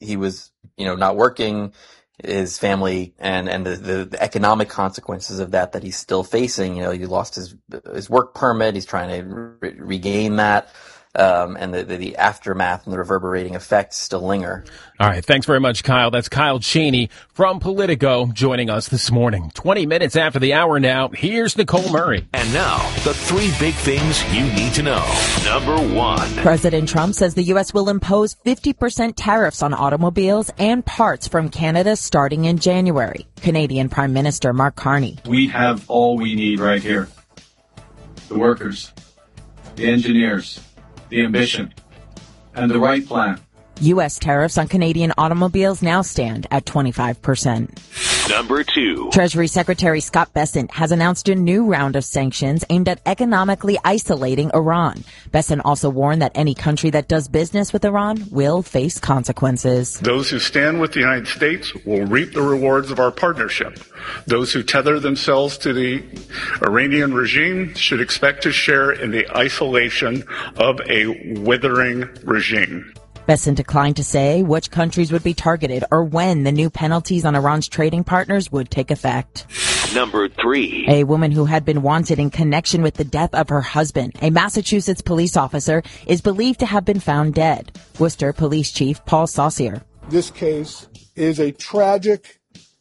he was, not working, his family and the economic consequences of that he's still facing. He lost his work permit. He's trying to regain that. And the aftermath and the reverberating effects still linger. All right. Thanks very much, Kyle. That's Kyle Cheney from Politico joining us this morning. 20 minutes after the hour now, here's Nicole Murray. And now, the 3 big things you need to know. Number 1. President Trump says the U.S. will impose 50% tariffs on automobiles and parts from Canada starting in January. Canadian Prime Minister Mark Carney. We have all we need right here. The workers, the engineers, the ambition, and the right plan. U.S. tariffs on Canadian automobiles now stand at 25%. Number 2. Treasury Secretary Scott Bessent has announced a new round of sanctions aimed at economically isolating Iran. Bessent also warned that any country that does business with Iran will face consequences. Those who stand with the United States will reap the rewards of our partnership. Those who tether themselves to the Iranian regime should expect to share in the isolation of a withering regime. Bessent declined to say which countries would be targeted or when the new penalties on Iran's trading partners would take effect. Number 3. A woman who had been wanted in connection with the death of her husband, a Massachusetts police officer, is believed to have been found dead. Worcester Police Chief Paul Saucier. This case is a tragic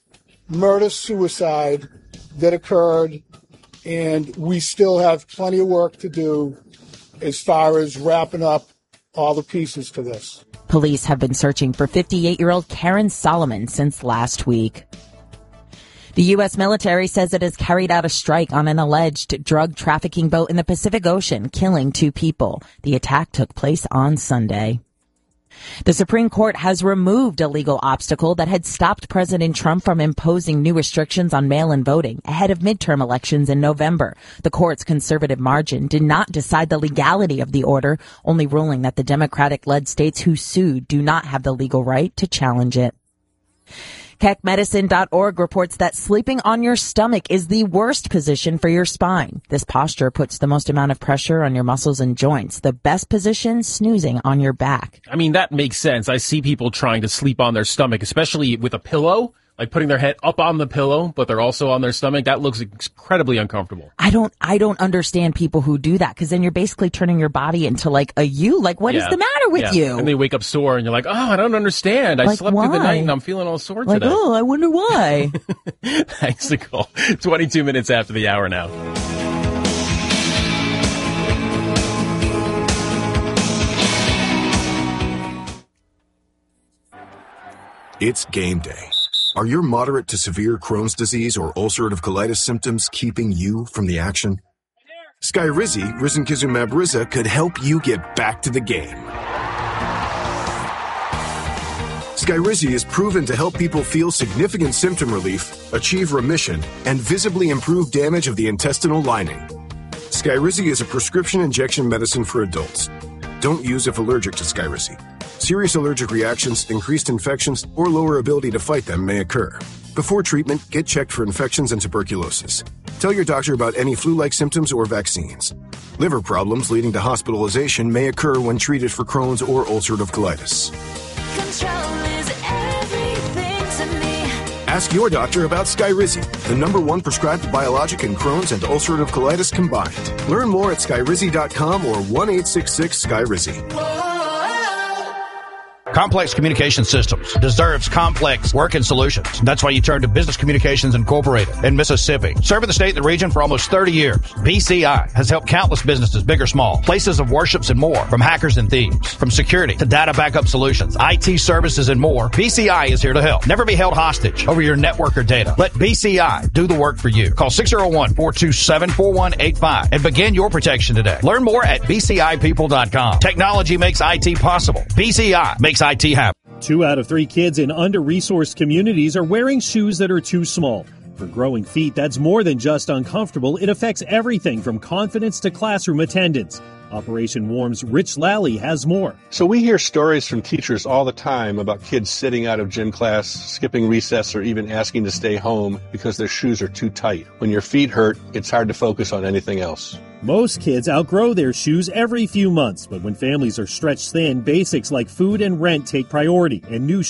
murder-suicide that occurred, and we still have plenty of work to do as far as wrapping up all the pieces to this. Police have been searching for 58-year-old Karen Solomon since last week. The U.S. military says it has carried out a strike on an alleged drug trafficking boat in the Pacific Ocean, killing 2 people. The attack took place on Sunday. The Supreme Court has removed a legal obstacle that had stopped President Trump from imposing new restrictions on mail-in voting ahead of midterm elections in November. The court's conservative margin did not decide the legality of the order, only ruling that the Democratic-led states who sued do not have the legal right to challenge it. KeckMedicine.org reports that sleeping on your stomach is the worst position for your spine. This posture puts the most amount of pressure on your muscles and joints. The best position, snoozing on your back. I mean, that makes sense. I see people trying to sleep on their stomach, especially with a pillow, like putting their head up on the pillow, but they're also on their stomach. That looks incredibly uncomfortable. I don't understand people who do that, because then you're basically turning your body into like a U. Like, what is the matter with you? And they wake up sore and you're like, oh, I don't understand. I slept through the night and I'm feeling all sore today. Oh, I wonder why. Thanks, Nicole. 22 minutes after the hour now. It's game day. Are your moderate to severe Crohn's disease or ulcerative colitis symptoms keeping you from the action? Skyrizi, risankizumab Riza, could help you get back to the game. Skyrizi is proven to help people feel significant symptom relief, achieve remission, and visibly improve damage of the intestinal lining. Skyrizi is a prescription injection medicine for adults. Don't use if allergic to Skyrizi. Serious allergic reactions, increased infections, or lower ability to fight them may occur. Before treatment, get checked for infections and tuberculosis. Tell your doctor about any flu-like symptoms or vaccines. Liver problems leading to hospitalization may occur when treated for Crohn's or ulcerative colitis. Control is everything to me. Ask your doctor about Skyrizi, the #1 prescribed biologic in Crohn's and ulcerative colitis combined. Learn more at skyrizi.com or 1-866-SKYRIZI. Complex Communication Systems deserves complex working solutions. That's why you turn to Business Communications Incorporated in Mississippi. Serving the state and the region for almost 30 years, BCI has helped countless businesses, big or small, places of worships and more, from hackers and thieves, from security to data backup solutions, IT services and more. BCI is here to help. Never be held hostage over your network or data. Let BCI do the work for you. Call 601-427-4185 and begin your protection today. Learn more at BCIpeople.com. Technology makes IT possible. BCI makes IT happen. 2 out of 3 kids in under-resourced communities are wearing shoes that are too small. For growing feet, that's more than just uncomfortable. It affects everything from confidence to classroom attendance. Operation Warm's Rich Lally has more. So we hear stories from teachers all the time about kids sitting out of gym class, skipping recess, or even asking to stay home because their shoes are too tight. When your feet hurt, it's hard to focus on anything else. Most kids outgrow their shoes every few months, but when families are stretched thin, basics like food and rent take priority, and new